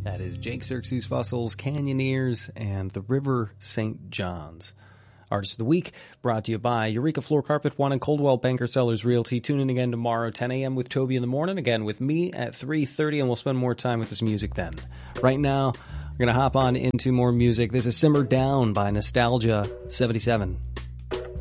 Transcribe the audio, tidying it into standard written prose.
That is Jake Xerxes Fussell's Canyoneers and the River St. John's. Artist of the Week brought to you by Eureka Floor Carpet One and Coldwell Banker Sellers Realty. Tune in again tomorrow, 10 a.m. with Toby in the morning. Again with me at 3:30, and we'll spend more time with this music then. Right now, we're going to hop on into more music. This is Simmer Down by Nostalgia 77.